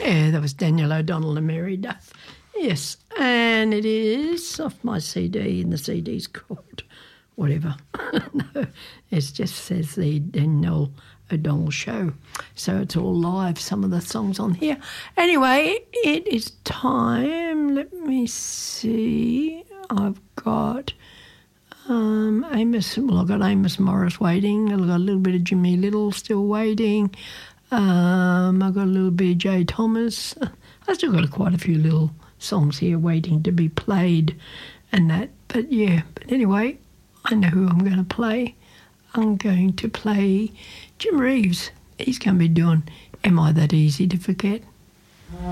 Yeah, that was Daniel O'Donnell and Mary Duff. Yes, and it is off my CD, and the CD's called whatever. No, it just says the Daniel O'Donnell Show. So it's all live, some of the songs on here. Anyway, it is time. Let me see. I've got Amos. Well, I've got Amos Morris waiting. I've got a little bit of Jimmy Little still waiting. I've got a little bit of Jay Thomas. I've still got quite a few little songs here waiting to be played and that. But yeah, but anyway, I know who I'm going to play. I'm going to play Jim Reeves. He's going to be doing Am I That Easy to Forget?